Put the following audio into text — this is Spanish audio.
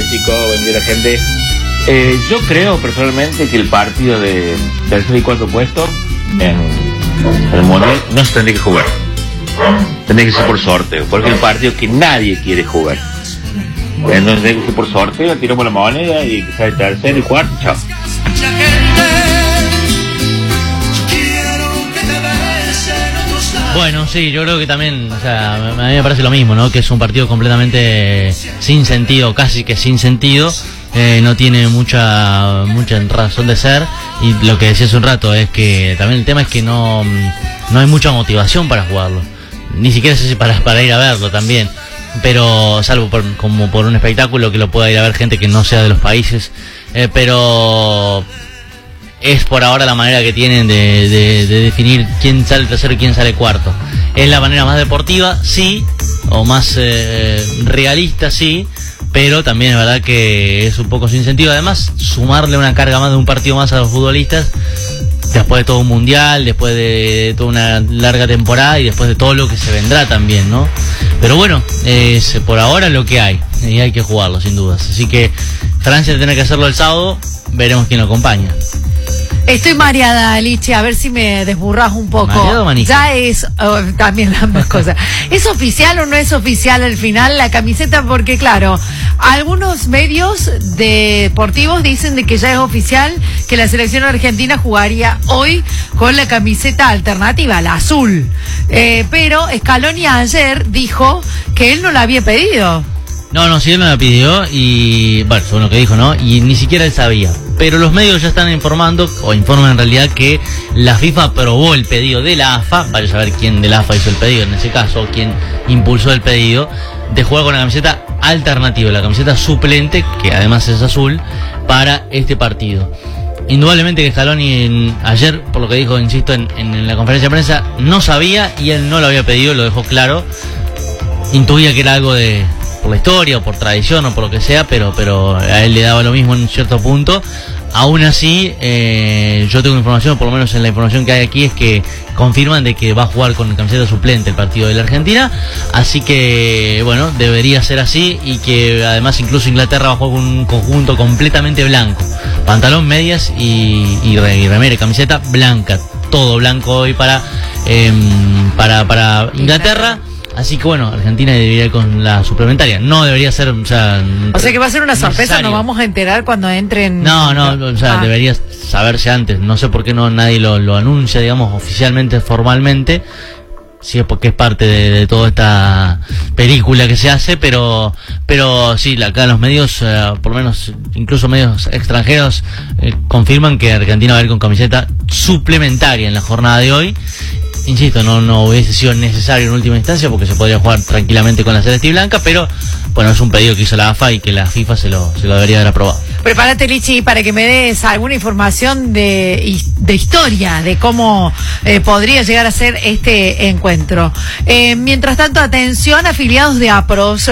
chicos, buen día la gente. Yo creo personalmente que el partido de tercer y cuarto puesto en el Mundial no se tendría que jugar. Tendría que ser por sorteo, porque es el partido que nadie quiere jugar. Entonces tendría que ser por sorteo, tiramos la moneda y que sea el tercer y cuarto, chao. Bueno, sí, yo creo que también, o sea, a mí me parece lo mismo, ¿no? Que es un partido completamente sin sentido, casi que sin sentido, no tiene mucha razón de ser, y lo que decía hace un rato es que también el tema es que no hay mucha motivación para jugarlo, ni siquiera sé si para ir a verlo también, pero salvo como por un espectáculo que lo pueda ir a ver gente que no sea de los países, pero es por ahora la manera que tienen de definir quién sale tercero y quién sale cuarto. Es la manera más deportiva, sí, o más realista, sí, pero también es verdad que es un poco sin sentido. Además, sumarle una carga más de un partido más a los futbolistas, después de todo un mundial, después de toda una larga temporada y después de todo lo que se vendrá también, ¿no? Pero bueno, es por ahora lo que hay, y hay que jugarlo sin dudas. Así que Francia tiene que hacerlo el sábado, veremos quién lo acompaña. Estoy mareada, Lichi, a ver si me desburras un poco. ¿Mareado o manija? Ya es, también ambas cosas. ¿Es oficial o no es oficial al final la camiseta? Porque claro, algunos medios deportivos dicen de que ya es oficial que la selección argentina jugaría hoy con la camiseta alternativa, la azul. Pero Scaloni ayer dijo que él no la había pedido. No, sí, él me la pidió y, bueno, según lo que dijo, ¿no? Y ni siquiera él sabía. Pero los medios ya están informando, o informan en realidad, que la FIFA aprobó el pedido de la AFA, vaya a saber quién de la AFA hizo el pedido en ese caso, o quién impulsó el pedido, de jugar con la camiseta alternativa, la camiseta suplente, que además es azul, para este partido. Indudablemente que Scaloni ayer, por lo que dijo, insisto, en la conferencia de prensa, no sabía y él no lo había pedido, lo dejó claro. Intuía que era algo por la historia o por tradición o por lo que sea, pero a él le daba lo mismo en un cierto punto. Aún así, yo tengo información, por lo menos en la información que hay aquí, es que confirman de que va a jugar con camiseta suplente el partido de la Argentina, así que bueno, debería ser así, y que además incluso Inglaterra va a jugar con un conjunto completamente blanco, pantalón, medias y remera y camiseta blanca, todo blanco hoy para Inglaterra. Así que bueno, Argentina debería ir con la suplementaria. No debería ser, o sea que va a ser una sorpresa, nos vamos a enterar cuando entren. No, o sea, debería saberse antes. No sé por qué nadie lo anuncia, digamos, oficialmente, formalmente. Sí, es porque es parte de toda esta película que se hace, pero sí, acá los medios, por lo menos incluso medios extranjeros, confirman que Argentina va a ir con camiseta suplementaria en la jornada de hoy. Insisto, no hubiese sido necesario en última instancia porque se podría jugar tranquilamente con la celeste y blanca, pero bueno, es un pedido que hizo la AFA y que la FIFA se lo debería haber aprobado. Prepárate, Lichi, para que me des alguna información de historia, de cómo podría llegar a ser este encuentro. Mientras tanto, atención, afiliados de APRO.